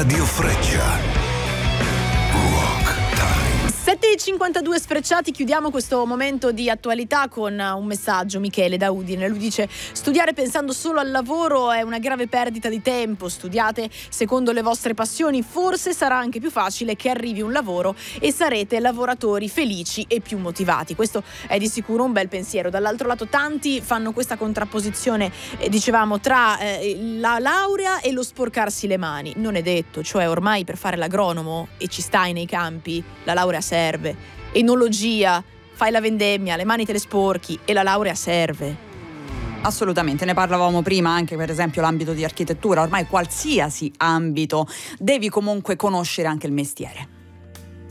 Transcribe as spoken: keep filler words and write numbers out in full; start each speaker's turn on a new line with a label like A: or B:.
A: Radio Freccia.
B: sette e cinquantadue sfrecciati, chiudiamo questo momento di attualità con un messaggio. Michele da Udine, lui dice: studiare pensando solo al lavoro è una grave perdita di tempo, studiate secondo le vostre passioni, forse sarà anche più facile che arrivi un lavoro e sarete lavoratori felici e più motivati. Questo è di sicuro un bel pensiero. Dall'altro lato tanti fanno questa contrapposizione, eh, dicevamo, tra eh, la laurea e lo sporcarsi le mani. Non è detto, cioè ormai per fare l'agronomo, e ci stai nei campi, la laurea serve. Enologia, fai la vendemmia, le mani te le sporchi e la laurea serve.
C: Assolutamente, ne parlavamo prima anche per esempio l'ambito di architettura, ormai qualsiasi ambito devi comunque conoscere anche il mestiere.